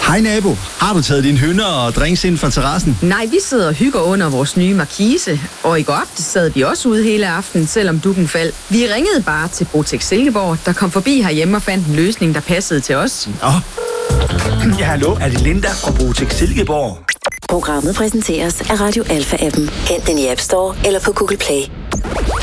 Hej nabo, har du taget dine høner og drinks ind fra terrassen? Nej, vi sidder og hygger under vores nye markise, og i går aftes sad de også ude hele aftenen, selvom dukken faldt. Vi ringede bare til Botex Silkeborg, der kom forbi herhjemme og fandt en løsning, der passede til os. Nå. Ja, hallo, er det Linda fra Botex Silkeborg? Programmet præsenteres af Radio Alpha-appen. Hent den i App Store eller på Google Play.